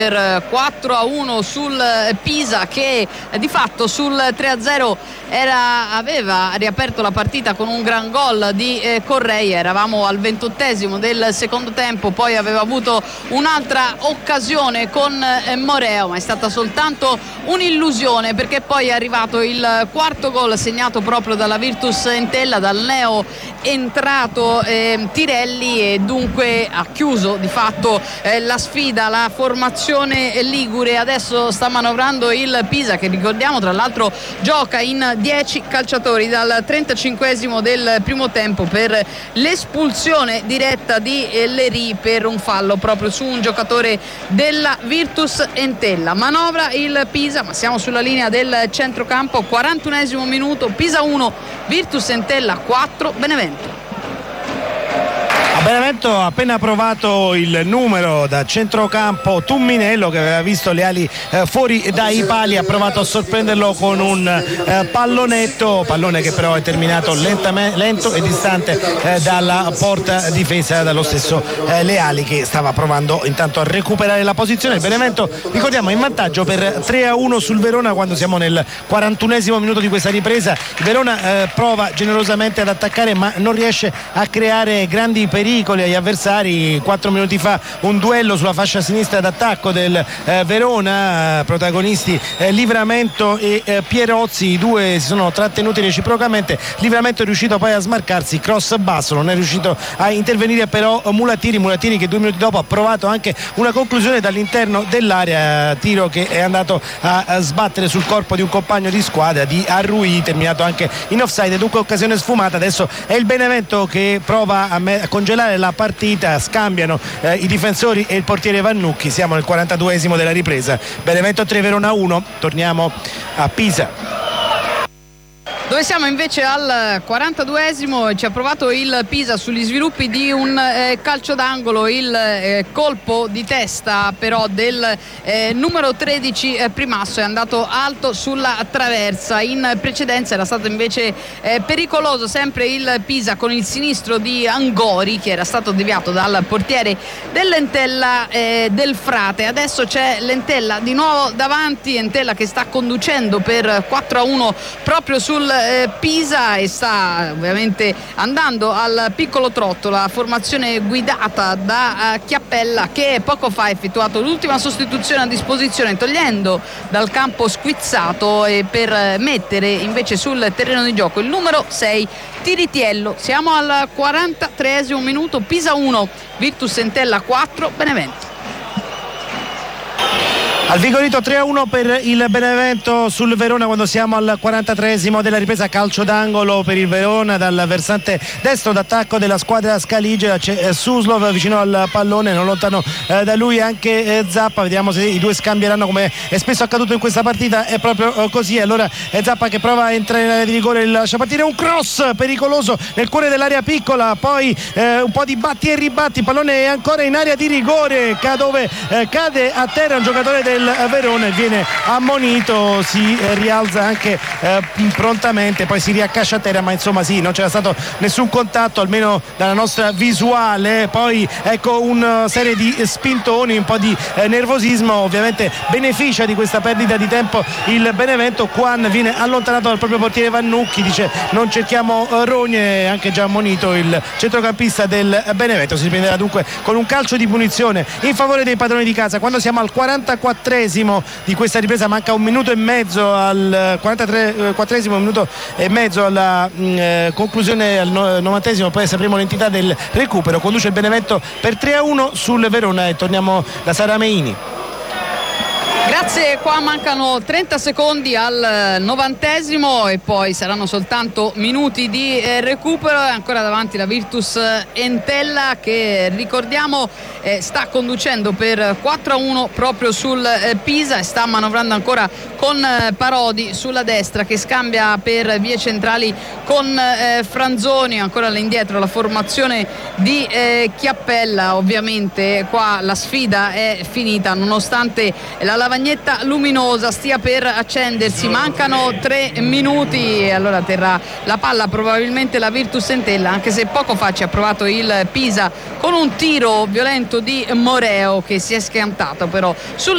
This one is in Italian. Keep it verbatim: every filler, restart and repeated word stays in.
per quattro a uno sul Pisa, che di fatto sul tre a zero era, aveva riaperto la partita con un gran gol di eh, Correia. Eravamo al ventottesimo del secondo tempo, poi aveva avuto un'altra occasione con eh, Moreo, ma è stata soltanto un'illusione, perché poi è arrivato il quarto gol segnato proprio dalla Virtus Entella, dal neo entrato eh, Tirelli, e dunque ha chiuso di fatto eh, la sfida, la formazione ligure. Adesso sta manovrando il Pisa, che ricordiamo tra l'altro gioca in dieci calciatori dal trentacinquesimo del primo tempo per l'espulsione diretta di Leri per un fallo proprio su un giocatore della Virtus Entella. Manovra il Pisa, ma siamo sulla linea del centrocampo. Quarantunesimo minuto, Pisa uno, Virtus Entella quattro, Benevento. Benevento ha appena provato il numero da centrocampo Tumminello, che aveva visto le ali eh, fuori dai pali, ha provato a sorprenderlo con un eh, pallonetto, pallone che però è terminato lento e distante eh, dalla porta difesa dallo stesso eh, Leali, che stava provando intanto a recuperare la posizione. Il Benevento, ricordiamo, in vantaggio per tre a uno sul Verona quando siamo nel quarantunesimo minuto di questa ripresa. Il Verona eh, prova generosamente ad attaccare, ma non riesce a creare grandi pericoli agli avversari. Quattro minuti fa un duello sulla fascia sinistra d'attacco del eh, Verona, protagonisti eh, Livramento e eh, Pierozzi, i due si sono trattenuti reciprocamente. Livramento è riuscito poi a smarcarsi, cross basso, non è riuscito a intervenire però Mulatini Mulatini che due minuti dopo ha provato anche una conclusione dall'interno dell'area, tiro che è andato a, a sbattere sul corpo di un compagno di squadra di Arrui, terminato anche in offside, dunque occasione sfumata. Adesso è il Benevento che prova a, me- a congelare la partita, scambiano eh, i difensori e il portiere Vannucchi. Siamo nel quarantaduesimo della ripresa, Benevento tre, Verona uno. Torniamo a Pisa, dove siamo invece al quarantaduesimo e ci ha provato il Pisa sugli sviluppi di un eh, calcio d'angolo. Il eh, colpo di testa però del eh, numero tredici eh, Primasso è andato alto sulla traversa. In precedenza era stato invece eh, pericoloso sempre il Pisa con il sinistro di Angori, che era stato deviato dal portiere dell'Entella eh, del Frate. Adesso c'è l'Entella di nuovo davanti, Entella che sta conducendo per quattro a uno proprio sul Pisa e sta ovviamente andando al piccolo trotto. La formazione guidata da Chiappella, che poco fa ha effettuato l'ultima sostituzione a disposizione, togliendo dal campo squizzato e per mettere invece sul terreno di gioco il numero sei Tiritiello. Siamo al quarantatreesimo minuto, Pisa uno, Virtus Entella quattro, Benevento. Al vigorito tre a uno per il Benevento sul Verona quando siamo al quarantatreesimo della ripresa. Calcio d'angolo per il Verona dal versante destro d'attacco della squadra scaligera. C'è Suslov vicino al pallone, non lontano eh, da lui anche eh, Zappa. Vediamo se i due scambieranno, come è spesso accaduto in questa partita. È proprio eh, così. Allora è Zappa che prova a entrare in area di rigore, lascia partire un cross pericoloso nel cuore dell'area piccola, poi eh, un po' di batti e ribatti, il pallone è ancora in area di rigore dove eh, cade a terra un giocatore del Verona e viene ammonito. Si eh, rialza anche eh, prontamente, poi si riaccascia a terra, ma insomma sì, non c'era stato nessun contatto almeno dalla nostra visuale. Poi ecco una serie di spintoni, un po' di eh, nervosismo, ovviamente beneficia di questa perdita di tempo il Benevento. Quan viene allontanato dal proprio portiere Vannucchi, dice non cerchiamo eh, rogne, anche già ammonito il centrocampista del Benevento. Si riprenderà dunque con un calcio di punizione in favore dei padroni di casa quando siamo al quarantaquattresimo di questa ripresa. Manca un minuto e mezzo al quarantaquattresimo minuto e mezzo alla mh, conclusione, al novantesimo, poi sapremo l'entità del recupero. Conduce il Benevento per tre a uno sul Verona e torniamo da Sara Meini. Grazie, qua mancano trenta secondi al novantesimo e poi saranno soltanto minuti di eh, recupero. È ancora davanti la Virtus Entella che, ricordiamo, eh, sta conducendo per quattro a uno proprio sul eh, Pisa e sta manovrando ancora con eh, Parodi sulla destra, che scambia per vie centrali con eh, Franzoni. Ancora all'indietro la formazione di eh, Chiappella. Ovviamente qua la sfida è finita, nonostante la lavagnetta luminosa stia per accendersi. Mancano tre minuti e allora terrà la palla probabilmente la Virtus Entella, anche se poco fa ci ha provato il Pisa con un tiro violento di Moreo, che si è schiantato però sul